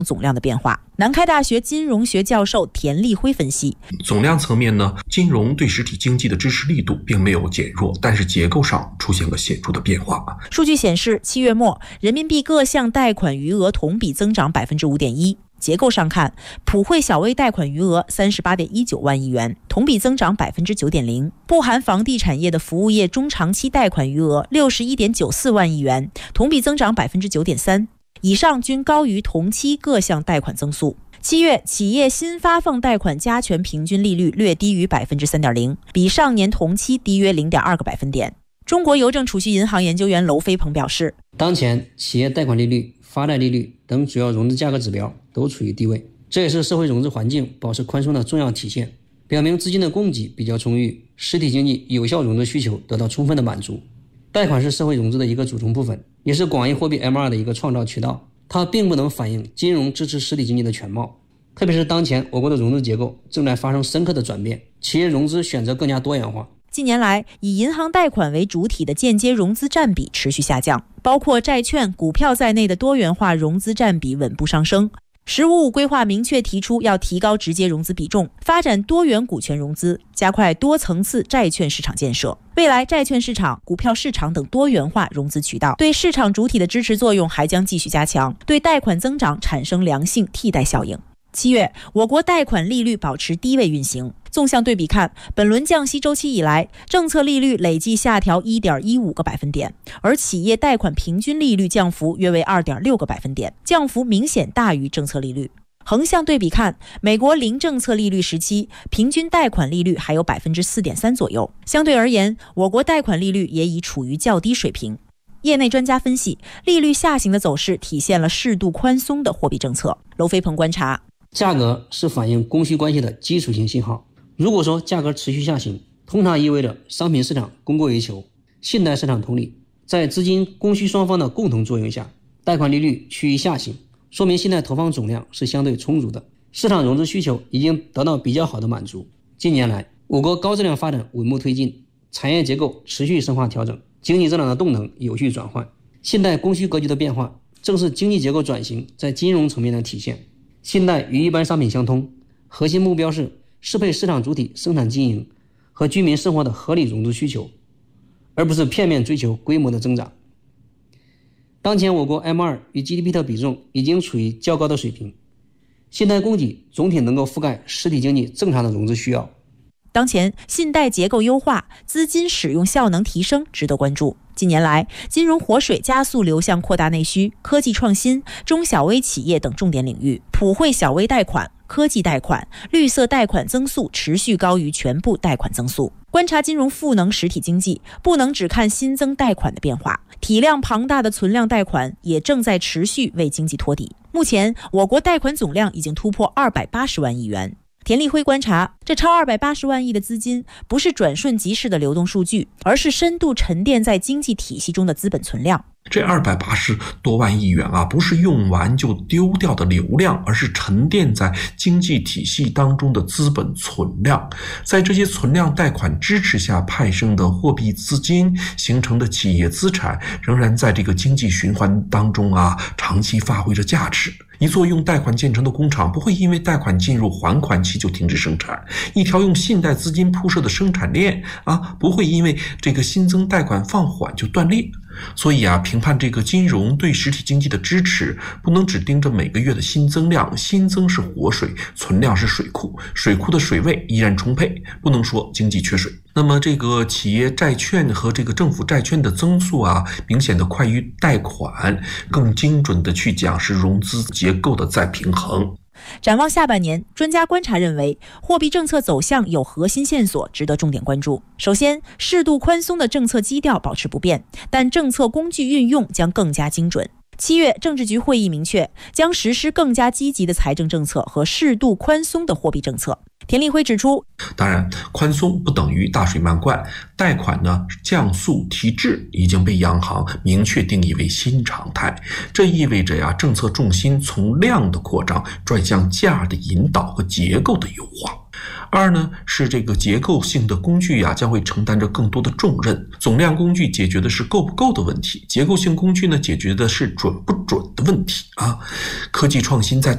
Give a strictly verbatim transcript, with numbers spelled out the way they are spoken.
总量的变化。南开大学金融学教授田立辉分析， 总量层面呢，金融对实体经济的支持力度并没有减弱，但是结构上出现了显著的变化。 数据显示，七月末人民币各项贷款余额同比增长 百分之五点一。结构上看，普惠小微贷款余额 三十八点一九万亿元，同比增长 百分之九点零。不含房地产业的服务业中长期贷款余额 六十一点九四万亿元，同比增长 百分之九点三。以上均高于同期各项贷款增速。七月企业新发放贷款加权平均利率略低于 百分之三点零， 比上年同期低约 零点二个百分点。中国邮政储蓄银行研究员娄飞鹏表示， 当前企业贷款利率、发贷利率等主要融资价格指标都处于低位，这也是社会融资环境保持宽松的重要体现，表明资金的供给比较充裕，实体经济有效融资需求得到充分的满足。贷款是社会融资的一个组成部分，也是广义货币 M 二 的一个创造渠道，它并不能反映金融支持实体经济的全貌。特别是当前我国的融资结构正在发生深刻的转变，企业融资选择更加多元化。 近年来，以银行贷款为主体的间接融资占比持续下降，包括债券、股票在内的多元化融资占比稳步上升。“十五五”规划明确提出要提高直接融资比重，发展多元股权融资，加快多层次债券市场建设。未来债券市场、股票市场等多元化融资渠道对市场主体的支持作用还将继续加强，对贷款增长产生良性替代效应。七月，我国贷款利率保持低位运行。纵向对比看，本轮降息周期以来，政策利率累计下调 一点一五个百分点，而企业贷款平均利率降幅约为 二点六个百分点，降幅明显大于政策利率。横向对比看，美国零政策利率时期，平均贷款利率还有 百分之四点三 左右，相对而言，我国贷款利率也已处于较低水平。业内专家分析，利率下行的走势体现了适度宽松的货币政策。娄飞鹏观察， 价格是反映供需关系的基础性信号。如果说价格持续下行，通常意味着商品市场供过于求。信贷市场同理，在资金供需双方的共同作用下，贷款利率趋于下行，说明信贷投放总量是相对充足的，市场融资需求已经得到比较好的满足。近年来，我国高质量发展稳步推进，产业结构持续深化调整，经济增长的动能有序转换。信贷供需格局的变化，正是经济结构转型在金融层面的体现。信贷与一般商品相通，核心目标是适配市场主体生产经营和居民生活的合理融资需求，而不是片面追求规模的增长。当前我国 M 二 与 G D P 的比重已经处于较高的水平，信贷供给总体能够覆盖实体经济正常的融资需要。 当前信贷结构优化，资金使用效能提升，值得关注。近年来，金融活水加速流向扩大内需、科技创新、中小微企业等重点领域，普惠小微贷款、科技贷款、绿色贷款增速持续高于全部贷款增速。观察金融赋能实体经济，不能只看新增贷款的变化，体量庞大的存量贷款也正在持续为经济托底。目前，我国贷款总量已经突破二百八十万亿元。田立辉观察，这超二百八十万亿的资金不是转瞬即逝的流动数据，而是深度沉淀在经济体系中的资本存量。 这二百八十多万亿元啊，不是用完就丢掉的流量，而是沉淀在经济体系当中的资本存量。在这些存量贷款支持下派生的货币资金形成的企业资产，仍然在这个经济循环当中啊，长期发挥着价值。一座用贷款建成的工厂不会因为贷款进入还款期就停止生产，一条用信贷资金铺设的生产链啊，不会因为这个新增贷款放缓就断裂。所以啊，评判这个金融对实体经济的支持，不能只盯着每个月的新增量，新增是活水，存量是水库，水库的水位依然充沛，不能说经济缺水。那么这个企业债券和这个政府债券的增速啊，明显的快于贷款，更精准的去讲是融资结构的再平衡。 展望下半年，专家观察认为，货币政策走向有核心线索值得重点关注。首先，适度宽松的政策基调保持不变，但政策工具运用将更加精准。七月，政治局会议明确，将实施更加积极的财政政策和适度宽松的货币政策。田立辉指出， 当然，宽松不等于大水漫灌，贷款呢降速提质已经被央行明确定义为新常态。这意味着呀，政策重心从量的扩张转向价的引导和结构的优化。二呢，是这个结构性的工具呀，将会承担着更多的重任。总量工具解决的是够不够的问题，结构性工具呢，解决的是准不准的问题啊。科技创新在